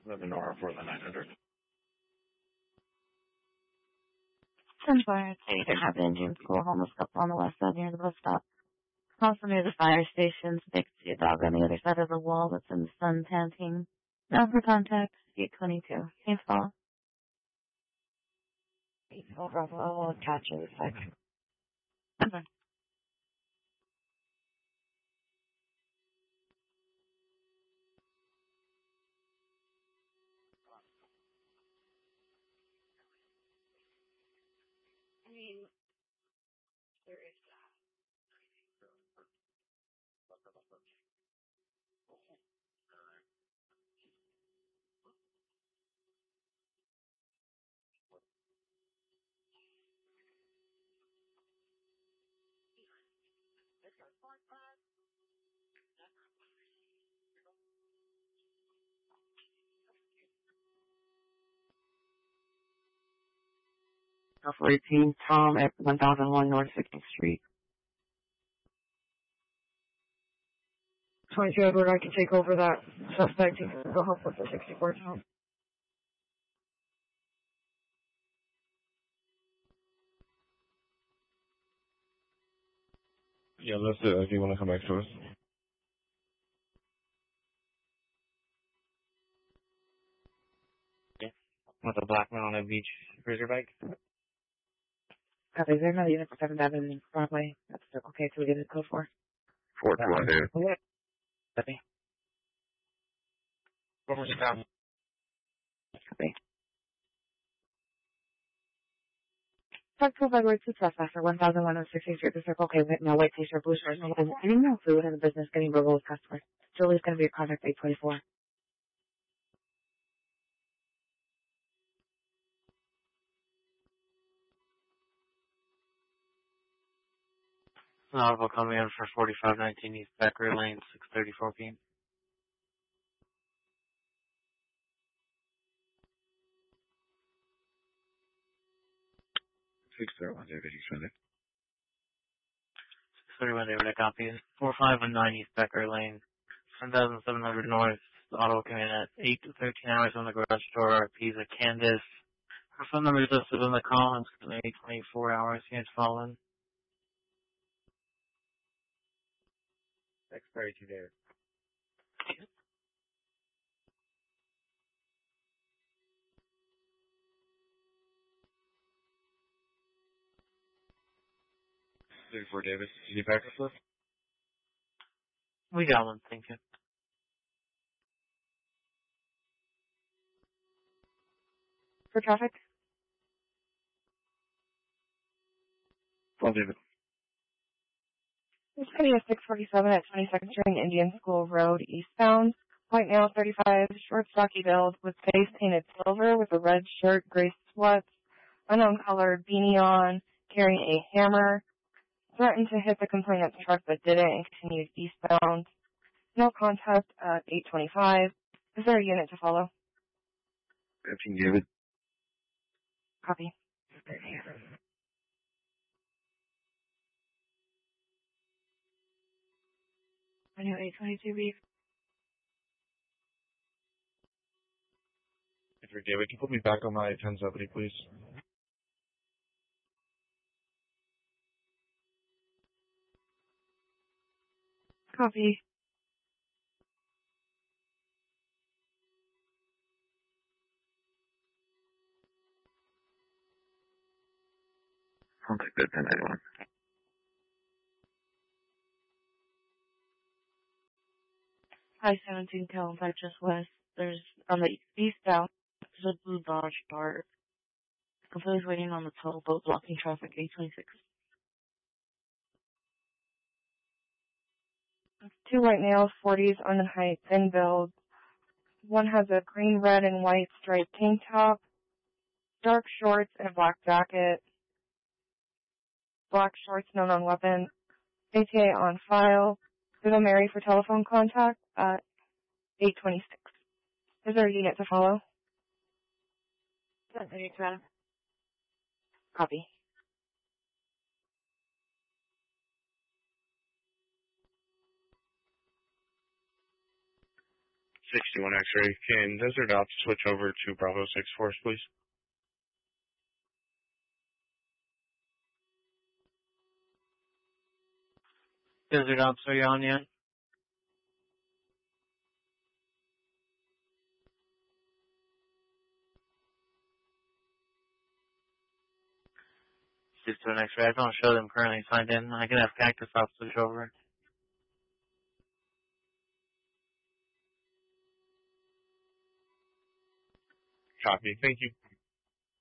Lenora for the 900. 10-4, they either have Indian school, homeless couple on the west side near the bus stop. Also near the fire station, so they can see a dog on the other side of the wall that's in the sun panting. Now for contact, 822. Same fall. Bravo, attach in a second. Okay. I mean, there is that. Alpha 18, Tom at 1001 North 16th Street. 22 Edward, I can take over that suspect. You can go help with the 64 Tom. Yeah, that's it. If you want to come back to us. With a black man on a beach cruiser bike. Is there another unit for 7th Avenue Broadway? That's okay, so we get a code for. 421, David. Okay. Copy. What was the time? Copy. Talk to Edward Success after 1160 Street, the Circle K, now white t-shirt, blue shorts, no any more food in the business getting verbal with customers. Julie's going to be a contact 824. An audible coming in for 4519 East Becker Lane, 6:34 p.m. David, you send it. 631 David, I copy. 4519 East Becker Lane, 1,700 North. The auto came in at 8 to 13 hours on the garage door. Pisa Candace. Her phone number is listed in the columns. 24 hours. Units fallen. 632 David. For David, did you back us up? We got one, thank you. For traffic? Well, David. It's going to be a 647 at 22nd Street, Indian School Road, eastbound. White male, 35, short, stocky build, with face painted silver, with a red shirt, gray sweats, unknown color, beanie on, carrying a hammer. Threatened to hit the complainant's truck but didn't and continued eastbound. No contact at 825. Is there a unit to follow? 15 David. Copy. I know 822 beef. For David, can you put me back on my 1070, please? Copy. I'll take that 1091. I-17 Calum just west. There's, on the eastbound, there's a blue Dodge Dart. Completely waiting on the toll boat blocking traffic, 826. Two white males, 40s, on the height, thin build. One has a green, red, and white striped tank top, dark shorts, and a black jacket. Black shorts, no known weapon. ATA on file. There's a Mary for telephone contact at 826. Is there a unit to follow? Copy. 61 X-ray. Can Desert Ops switch over to Bravo 6 Force, please? Desert Ops, are you on yet? Just to an X-ray. I don't show them currently signed in. I can have Cactus Ops switch over. Copy. Thank you.